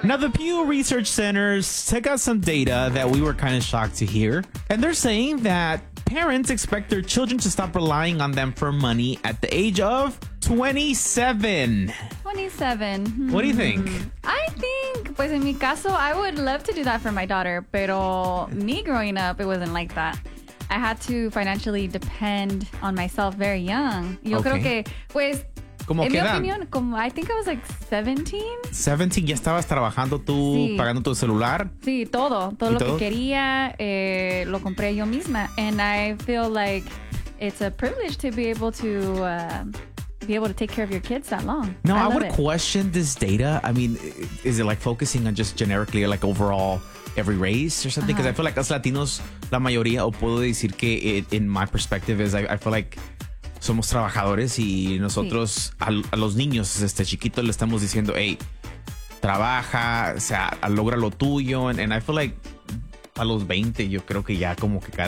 Now, the Pew Research Centers took out some data that we were kind of shocked to hear. And they're saying that parents expect their children to stop relying on them for money at the age of 27. 27. What do you think? I think, pues en mi caso, I would love to do that for my daughter. Pero me growing up, it wasn't like that. I had to financially depend on myself very young. Yo creo que, pues, ¿Cómo en qué mi edad? opinión, como I think I was like 17. 17, ya estabas trabajando tú, Sí. pagando tu celular. Sí, todo ¿Y lo todo? que quería lo compré yo misma. And I feel like it's a privilege to be able to take care of your kids that long. No, I love would it. question this data. I mean, is it like focusing on just generically like overall every race or something? Because I feel like us Latinos, la mayoría, o puedo decir que in my perspective is I feel like somos trabajadores y nosotros a los niños chiquitos le estamos diciendo, hey, trabaja, o sea, logra lo tuyo. And I feel like a los 20 yo creo que ya como que